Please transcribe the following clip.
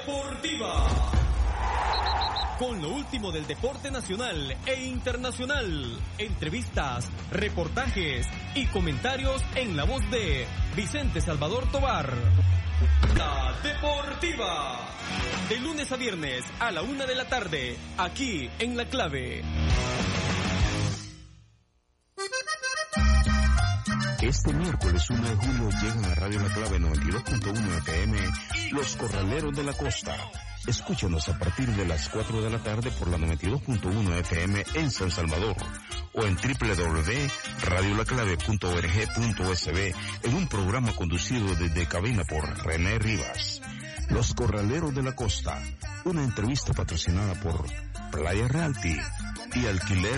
Deportiva. Con lo último del deporte nacional e internacional, entrevistas, reportajes y comentarios en la voz de Vicente Salvador Tovar. La Deportiva. De lunes a viernes a la 1 de la tarde, aquí en La Clave. Este miércoles 1 de julio llegan a Radio La Clave 92.1 FM Los Corraleros de la Costa. Escúchanos a partir de las 4 de la tarde por la 92.1 FM en San Salvador o en www.radiolaclave.org.sb en un programa conducido desde cabina por René Rivas. Los Corraleros de la Costa, una entrevista patrocinada por Playa Realty y Alquiler